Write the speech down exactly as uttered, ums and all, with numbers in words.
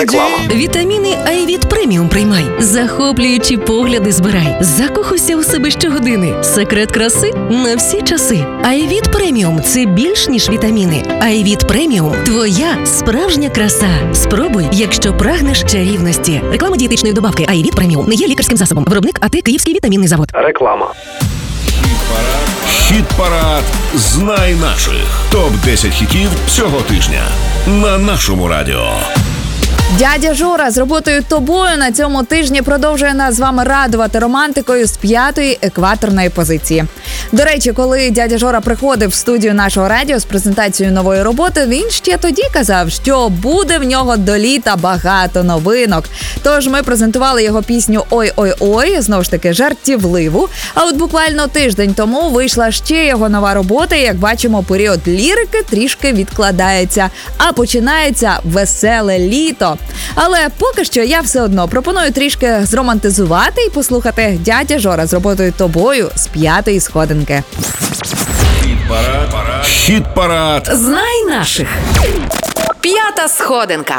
Реклама. Вітаміни Айвіт Преміум приймай. Захоплюючі погляди збирай. Закохуйся у себе щогодини. Секрет краси на всі часи. Айвіт Преміум – це більш ніж вітаміни. Айвіт Преміум – твоя справжня краса. Спробуй, якщо прагнеш чарівності. Реклама дієтичної добавки Айвіт Преміум не є лікарським засобом. Виробник АТ Київський вітамінний завод. Реклама. Хіт-парад «Знай наших». топ десять хітів цього тижня на нашому радіо. Дядя Жора з роботою «Тобою» на цьому тижні продовжує нас з вами радувати романтикою з п'ятої екваторної позиції. До речі, коли дядя Жора приходив в студію нашого радіо з презентацією нової роботи, він ще тоді казав, що буде в нього до літа багато новинок. Тож ми презентували його пісню «Ой-ой-ой», знову ж таки жартівливу. А от буквально тиждень тому вийшла ще його нова робота, і, як бачимо, період лірики трішки відкладається, а починається веселе літо. Але поки що я все одно пропоную трішки зромантизувати і послухати дядя Жора з роботою «Тобою» з п'ятої сходинки. Хіт-парад. Хіт-парад. Знай наших. П'ята сходинка.